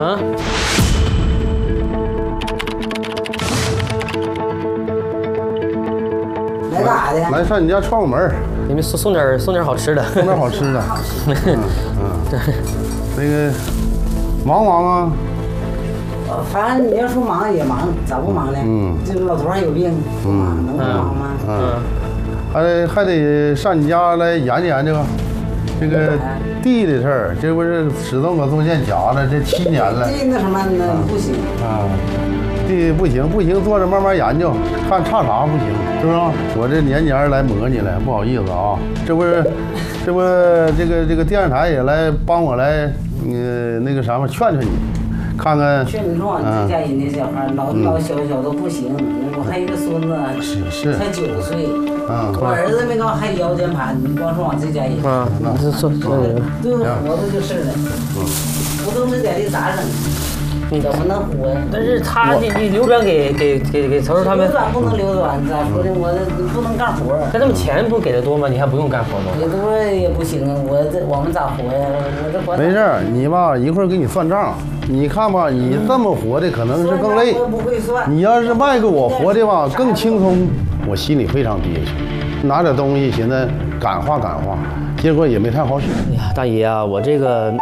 啊？ 来干啥的？ 来上你家串个门， 给你们送点好吃的。 送点好吃的。对。那个忙不忙啊？ 反正你要说忙也忙，咋不忙呢？这个老头还有病，能不忙吗？ 还得上你家来研究研究这个地的事儿。这不是始终搁中间夹着这7年了。 地那什么那不行啊，地不行，坐着慢慢研究，看差啥不行，是不是？我这年来磨你来，不好意思啊。这不这个电视台也来帮我来，那个啥嘛，劝你。看看， 劝你说，这家人家小孩老小都不行，我还有一个孙子， 是才9岁，我儿子没搞还腰间盘，你光说往这家人， 这做对活着就是了，我都没在这咋整，怎么能活呀？ 但是你流转给曹叔他们， 流转不能流转，咋说的？我不能干活。 但他们钱不给的多吗？你还不用干活吗？ 给多也不行啊，我们咋活呀？我这活。 没事，你吧一会儿给你算账。你看吧，你这么活的可能是更累。 我不会算。 你要是卖给我活的吧，更轻松，我心里非常憋屈。拿点东西寻思感化，结果也没太好使。 哎呀，大爷啊，我这个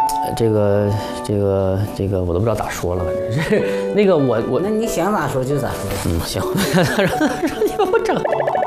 我都不知道咋说了，反正是那个我。 那你想咋说就咋说。 行，你不整。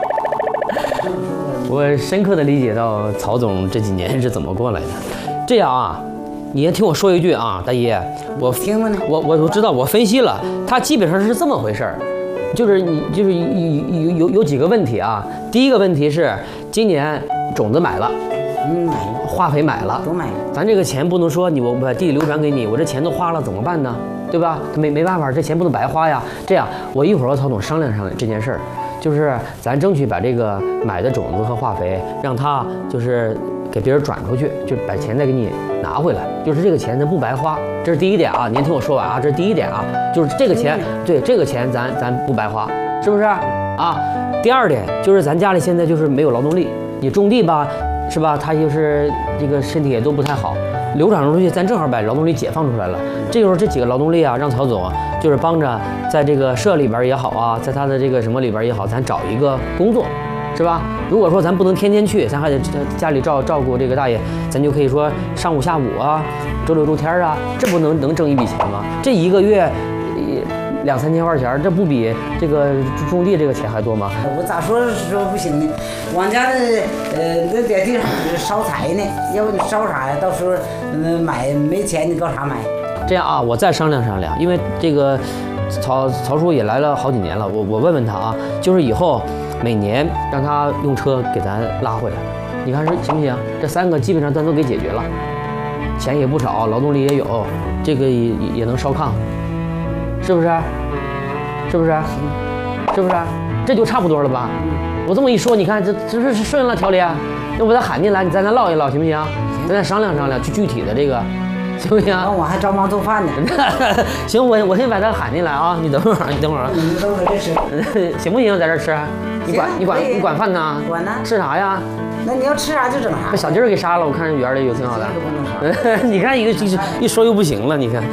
我深刻的理解到曹总这几年是怎么过来的。这样啊。你先听我说一句啊，大爷，我听着呢， 我知道，我分析了，他基本上是这么回事儿，就是有几个问题啊。第一个问题是今年种子买了， 买了， 化肥买了， 都买了。 咱这个钱不能说我把地流转给你，我这钱都花了怎么办呢？对吧？没办法，这钱不能白花呀。这样，我一会儿和曹总商量这件事儿，就是咱争取把这个买的种子和化肥，让他就是给别人转出去，就把钱再给你拿回来，就是这个钱咱不白花，这是第一点啊。您听我说完啊，这是第一点啊，就是这个钱，对这个钱咱不白花，是不是啊？第二点就是咱家里现在就是没有劳动力，你种地吧，是吧？他就是这个身体也都不太好，流转出去，咱正好把劳动力解放出来了。这时候这几个劳动力啊，让曹总就是帮着在这个社里边也好啊，在他的这个什么里边也好，咱找一个工作。是吧？如果说咱不能天天去，咱还得家里照顾这个大爷，咱就可以说上午下午啊，周六周天啊，这不能挣一笔钱吗？这一个月2、3千块钱，这不比这个种地这个钱还多吗？ 我咋说不行呢？往家的那点地上烧柴呢，要不你烧啥呀？到时候买没钱你搞啥买？ 这样啊，我再商量商量，因为这个曹叔也来了好几年了，我问问他啊，就是以后。每年让他用车给咱拉回来，你看是行不行？这3个基本上咱都给解决了，钱也不少，劳动力也有，这个也能烧炕，是不是？是不是？是不是？这就差不多了吧？我这么一说，你看这是顺了条理，要不咱喊进来，咱唠一唠，行不行？咱再商量商量，具体的这个。行不行？ 我还着忙做饭呢。 行，我先把他喊进来啊！你等会儿。 你等会儿这吃，行不行？在这吃？你管饭呢？ 管呢。 吃啥呀？ 那你要吃啥就整啥。 把小鸡儿给杀了，我看园里有挺好的。你看一说又不行了，你看。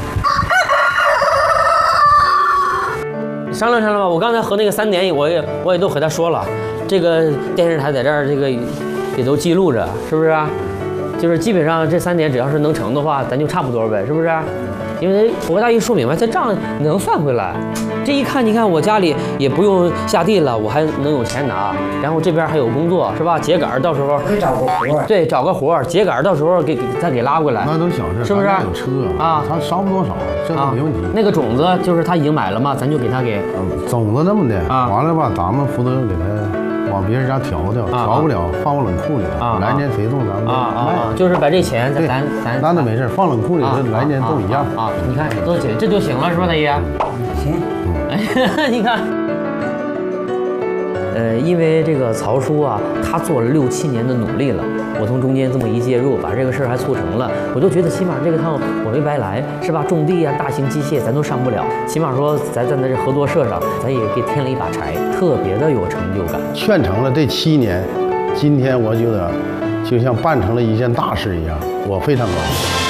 商量商量吧，我刚才和那个3点我也都和他说了，这个电视台在这儿这个也都记录着，是不是？就是基本上这3点只要是能成的话，咱就差不多呗，是不是？因为我和大姨说明白，这账能算回来。这一看，你看我家里也不用下地了，我还能有钱拿，然后这边还有工作，是吧？秸秆到时候可以找个活， 对，找个活，秸秆到时候再给拉回来， 那都小事， 是不是？ 有车啊，他烧不多少，这都没问题。 那个种子就是他已经买了嘛，咱就给他给种子那么的完了吧，咱们负责给他。往别人家调不了，放我冷库里头，来年谁种咱们就是把这钱咱那都没事，放冷库里头，来年都一样啊。你看都行，这就行了，是吧，大爷？ 行。 你看，因为这个曹叔啊，他做了6、7年的努力了，我从中间这么一介入，把这个事儿还促成了，我就觉得起码这个趟我没白来，是吧？种地啊，大型机械咱都上不了，起码说咱在这合作社上，咱也给添了一把柴，特别的有成就感。 劝成了这7年，今天我觉得就像办成了一件大事一样，我非常高兴。